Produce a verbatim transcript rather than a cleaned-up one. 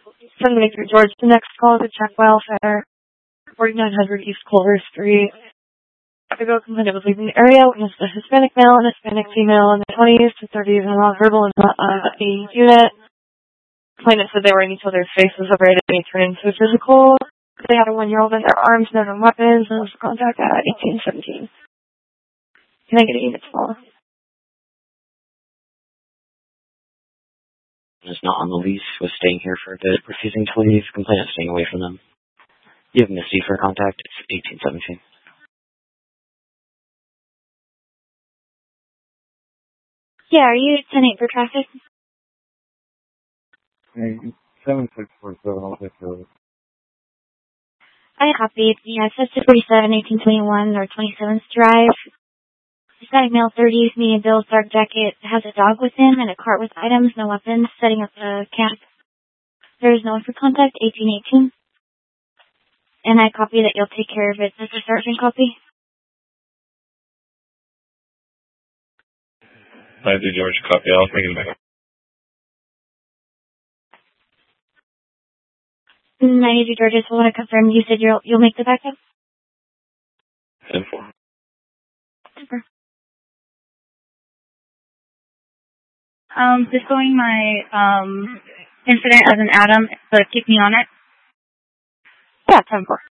seven eight three George. The next call is a check welfare, forty-nine hundred East Culver Street. The girl complainant was leaving the area, witnessed a Hispanic male and a Hispanic female in their twenties to thirties and non-verbal in the uh, the unit. Complainant said they were in each other's faces, afraid of being turned into a physical. They had a one-year-old in their arms, no known weapons, and was contact at eighteen seventeen. Can I get a unit call? Is not on the lease, was staying here for a bit, refusing to leave, complainant staying away from them. You have Misty for contact, it's eighteen seventeen. Yeah, are you ten eight for traffic? seven six four seven, I'll take care of it. I copy. Yeah, it says two forty-seven, eighteen twenty-one, or twenty-seventh Drive. Hispanic male, thirties, medium build, dark jacket, has a dog with him and a cart with items, no weapons, setting up a camp. There is no one for contact, eighteen eighteen. And I copy that you'll take care of it. Does the sergeant copy? I do, George, copy. I'll make it back. ninety-two George, I just want to confirm you said you'll, you'll make the backup? ten four. Super. Um, displaying my, um, incident as an atom, but keep me on it. Yeah, ten four.